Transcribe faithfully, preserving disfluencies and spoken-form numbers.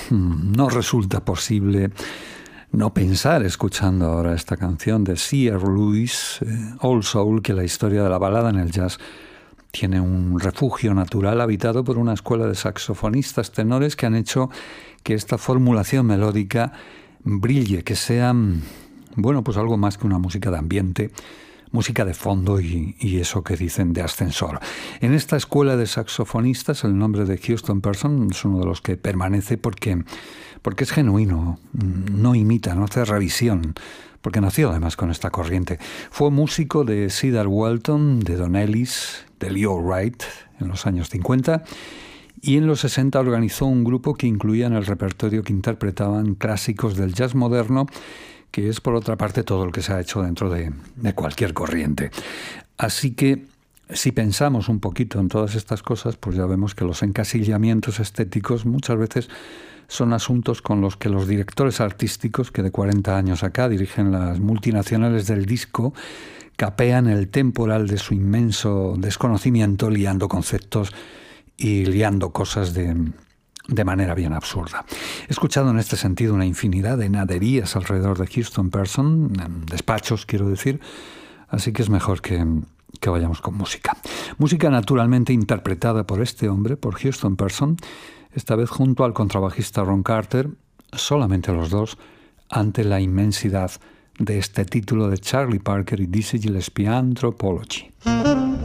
no resulta posible no pensar, escuchando ahora esta canción de C R. Lewis, eh, Old Soul, que la historia de la balada en el jazz tiene un refugio natural habitado por una escuela de saxofonistas tenores que han hecho que esta formulación melódica brille, que sea, bueno, pues algo más que una música de ambiente, música de fondo y, y eso que dicen de ascensor. En esta escuela de saxofonistas el nombre de Houston Person es uno de los que permanece porque, porque es genuino, no imita, no hace revisión, porque nació además con esta corriente. Fue músico de Cedar Walton, de Don Ellis, de Leo Wright en los años cincuenta, y en los sesenta organizó un grupo que incluía en el repertorio que interpretaban clásicos del jazz moderno, que es por otra parte todo lo que se ha hecho dentro de, de cualquier corriente. Así que si pensamos un poquito en todas estas cosas, pues ya vemos que los encasillamientos estéticos muchas veces son asuntos con los que los directores artísticos que de cuarenta años acá dirigen las multinacionales del disco capean el temporal de su inmenso desconocimiento liando conceptos y liando cosas de, de manera bien absurda. He escuchado en este sentido una infinidad de naderías alrededor de Houston Person, despachos quiero decir, así que es mejor que, que vayamos con música. Música naturalmente interpretada por este hombre, por Houston Person, esta vez junto al contrabajista Ron Carter, solamente los dos, ante la inmensidad de este título de Charlie Parker y Dizzy Gillespie, Anthropology.